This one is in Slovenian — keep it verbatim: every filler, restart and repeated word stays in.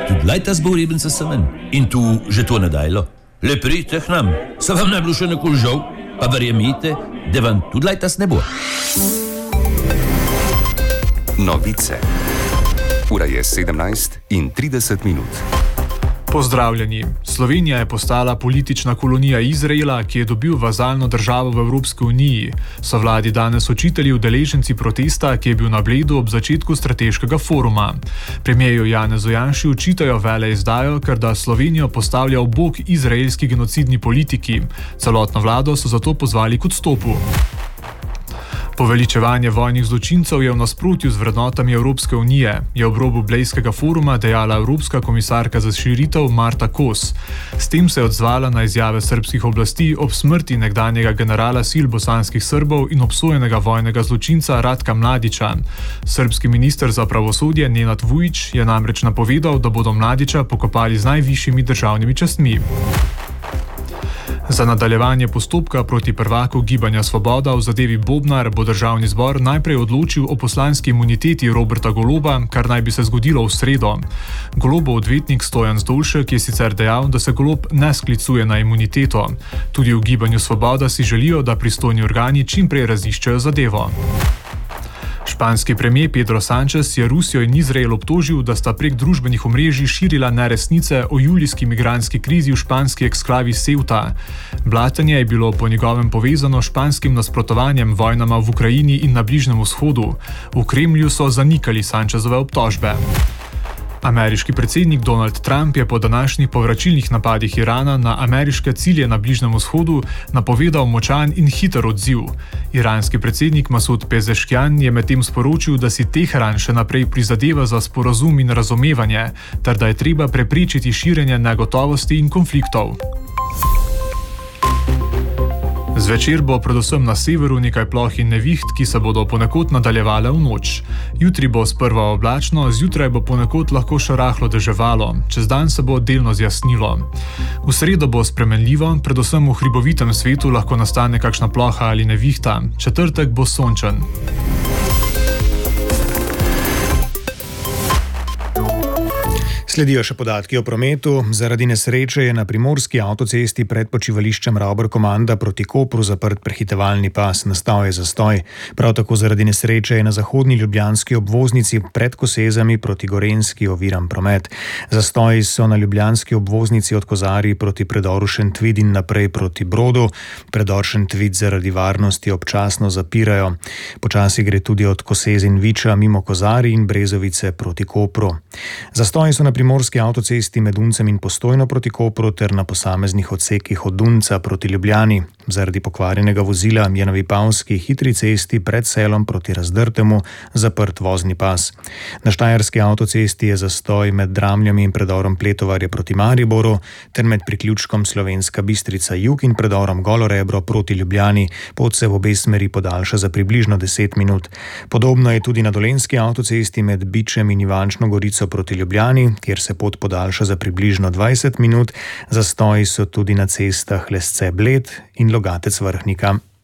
Tudi lajta zboriben se semen. In tu že to ne dajlo. Le pridite k nam, se vam ne bilo še nikoli žal, pa verjemite, da vam tudi lajta ne bo. Novice. Ura je sedemnajst in trideset minut. Pozdravljeni. Slovenija je postala politična kolonija Izraela, ki je dobil vazalno državo v Evropski uniji. So vladi danes očitali udeleženci protesta, ki je bil na Bledu ob začetku strateškega foruma. Premierju Janezu Janši očitajo veleizdajo, ker da Slovenijo postavlja v bok izraelski genocidni politiki. Celotno vlado so zato pozvali k odstopu. Poveličevanje vojnih zločincev je v nasprotju z vrednotami Evropske unije, je ob robu Blejskega foruma dejala Evropska komisarka za širitev Marta Kos. S tem se je odzvala na izjave srbskih oblasti ob smrti nekdanjega generala sil bosanskih Srbov in obsojenega vojnega zločinca Ratka Mladića. Srbski minister za pravosodje Nenad Vujić je namreč napovedal, da bodo Mladića pokopali z najvišjimi državnimi častmi. Za nadaljevanje postopka proti prvaku Gibanja Svoboda v zadevi Bobnar bo državni zbor najprej odločil o poslanski imuniteti Roberta Goloba, kar naj bi se zgodilo v sredo. Golobov odvetnik Stojan Zdolšek je sicer dejal, da se Golob ne sklicuje na imuniteto. Tudi v Gibanju Svoboda si želijo, da pristojni organi čim prej raziščejo zadevo. Španski premijer Pedro Sánchez je Rusijo in Izrael obtožil, da sta prek družbenih omrežij širila neresnice o julijski migrantski krizi v španski eksklavi Ceuta. Blatenje je bilo po njegovem povezano s španskim nasprotovanjem vojnama v Ukrajini in na Bližnjem vzhodu. V Kremlju so zanikali Sánchezove obtožbe. Ameriški predsednik Donald Trump je po današnjih povračilnih napadih Irana na ameriške cilje na Bližnjem vzhodu napovedal močan in hiter odziv. Iranski predsednik Masud Pezeškjan je medtem sporočil, da si Teheran še naprej prizadeva za sporazum in razumevanje, ter da je treba preprečiti širjenje negotovosti in konfliktov. Zvečer bo predvsem na severu nekaj ploh in neviht, ki se bodo ponekod nadaljevale v noč. Jutri bo sprva oblačno, zjutraj bo ponekod lahko še rahlo deževalo, čez dan se bo delno zjasnilo. V sredo bo spremenljivo, predvsem v hribovitem svetu lahko nastane kakšna ploha ali nevihta, četrtek bo sončen. Sledijo še podatki o prometu. Zaradi nesreče je na primorski avtocesti pred počivališčem Ravbar Komanda proti Kopru zaprt prehitevalni pas, nastal je zastoj. Prav tako zaradi nesreče je na zahodni ljubljanski obvoznici pred Kosezami proti Gorenjski oviran promet. Zastoji so na ljubljanski obvoznici od Kozarij proti predoru Šentvid in naprej proti Brodu. Predor Šentvid zaradi varnosti občasno zapirajo. Počasi gre tudi od Kosez in Viča mimo Kozarij in Brezovice proti Kopru. Zastoji so na primorski avtocesti med Duncem in Postojno proti Kopru ter na posameznih odsekih od Dunca proti Ljubljani. Zaradi pokvarjenega vozila je na Vipavski hitri cesti pred selom proti Razdrtemu zaprt vozni pas. Na štajerski avtocesti je zastoj med Dramljami in predorom Pletovarje proti Mariboru ter med priključkom Slovenska Bistrica jug in predorom Golo Rebro proti Ljubljani. Pot se v obe smeri podaljša za približno deset minut. Podobno je tudi na dolenjski avtocesti med Bičem in Ivančno Gorico proti Ljubljani, kjer se pot podaljša za približno dvajset minut. Zastoji so tudi na cestah Lesce Bled in Logatec Vrhnika.